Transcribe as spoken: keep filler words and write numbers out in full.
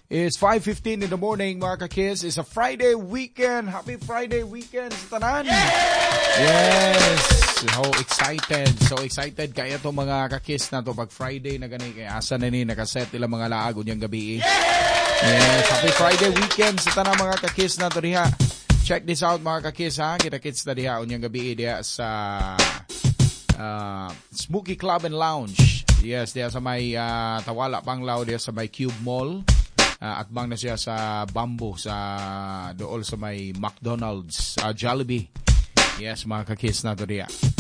It's five fifteen in the morning, mga kakis. It's a Friday weekend. Happy Friday weekend sa tanan. Yes! So excited. So excited kaya to mga kakis na to pag Friday na gani. Kaya asa na ni nakaset nila mga laag unyang gabi. Yes! Happy Friday weekend sa tanan mga kakis na to diha. Check this out mga kakis ha. Kita-kits na diha unyang gabi diha sa uh, Smokey Club and Lounge. Yes, diha sa may uh, Tawala Panglao, diha sa may Cube Mall. Uh, at bang na siya sa Bamboo, sa dool sa may McDonald's, uh, Jollibee. Yes, mga kakis na to diya.